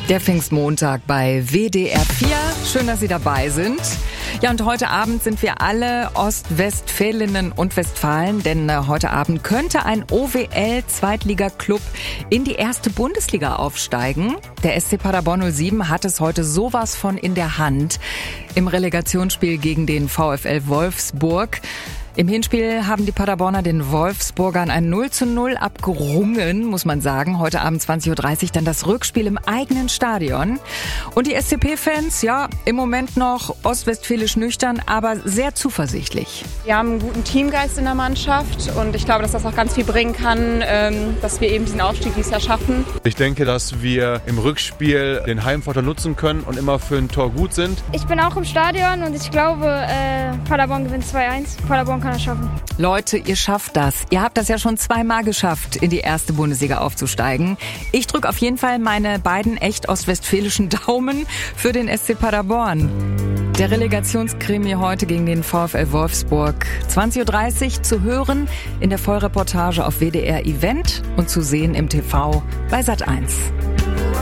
Der Pfingstmontag bei WDR 4. Schön, dass Sie dabei sind. Ja, und heute Abend sind wir alle Ostwestfälinnen und Westfalen, denn heute Abend könnte ein OWL-Zweitliga-Club in die erste Bundesliga aufsteigen. Der SC Paderborn 07 hat es heute sowas von in der Hand im Relegationsspiel gegen den VfL Wolfsburg. Im Hinspiel haben die Paderborner den Wolfsburgern ein 0:0 abgerungen, muss man sagen. Heute Abend 20.30 Uhr dann das Rückspiel im eigenen Stadion. Und die SCP-Fans, ja, im Moment noch ostwestfälisch nüchtern, aber sehr zuversichtlich. Wir haben einen guten Teamgeist in der Mannschaft und ich glaube, dass das auch ganz viel bringen kann, dass wir eben diesen Aufstieg dieses Jahr schaffen. Ich denke, dass wir im Rückspiel den Heimvorteil nutzen können und immer für ein Tor gut sind. Ich bin auch im Stadion und ich glaube, Paderborn gewinnt 2-1. Paderborn kann es schaffen. Leute, ihr schafft das. Ihr habt das ja schon zweimal geschafft, in die erste Bundesliga aufzusteigen. Ich drücke auf jeden Fall meine beiden echt ostwestfälischen Daumen für den SC Paderborn. Der Relegationskrimi heute gegen den VfL Wolfsburg. 20.30 Uhr zu hören in der Vollreportage auf WDR Event und zu sehen im TV bei Sat.1.